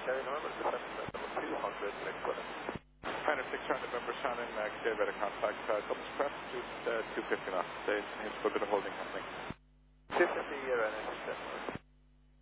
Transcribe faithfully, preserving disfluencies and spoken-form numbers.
Sierra November, descending number two hundred, next weather. Pioneer six hundred, November Shannon, uh, clear better contact, uh, Compass Prep, just uh, two fifty knots, stay in Spoken